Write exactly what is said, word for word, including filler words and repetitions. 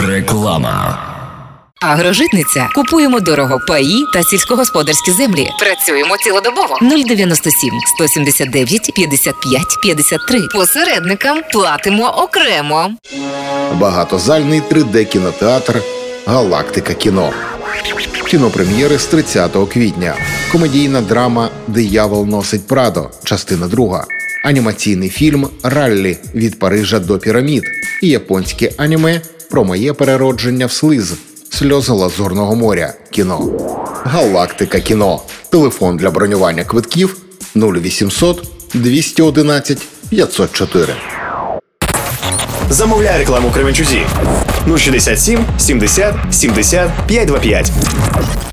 Реклама. Агрожитниця. Купуємо дорого паї та сільськогосподарські землі. Працюємо цілодобово. нуль дев'яносто сім сто сімдесят дев'ять п'ятдесят п'ять п'ятдесят три. Посередникам платимо окремо. Багатозальний три де-кінотеатр «Галактика кіно». Кінопрем'єри з тридцятого квітня. Комедійна драма «Диявол носить Прадо», частина друга. Анімаційний фільм «Раллі. Від Парижа до пірамід» і японське аніме про моє переродження в слиз. Сльози Лазурного моря. Кіно. «Галактика кіно». Телефон для бронювання квитків нуль вісімсот двісті одинадцять п'ятсот чотири. Замовляй рекламу в Кременчузі. нуль шістдесят сім сімдесят сімдесят п'ятсот двадцять п'ять.